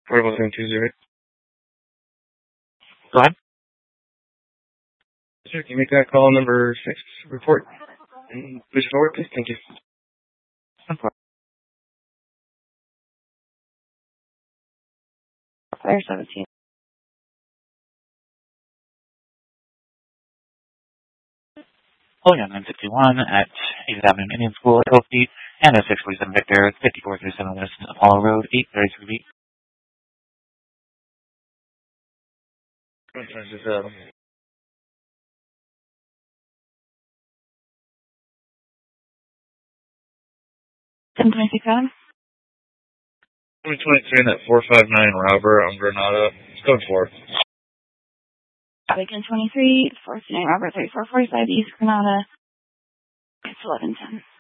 Portable 720. Go ahead. Sir, can you make that call number 6 report and push it forward, please? Thank you. Fire 17. Pulling on 961 at 8th Avenue Indian School, LC, and a 647 Victor, 5437 West Apollo Road, 833 feet. Just, 1026 Adam. 2023 and that 459 Robert on Granada. It's going forward. Bacon 23, 429 Robert 3445 East Granada. It's 1110.